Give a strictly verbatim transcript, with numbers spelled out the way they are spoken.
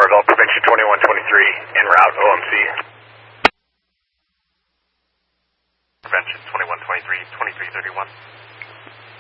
Laravel, Prevention twenty-one twenty-three, en route, O M C. Prevention twenty-one twenty-three, twenty-three thirty-one.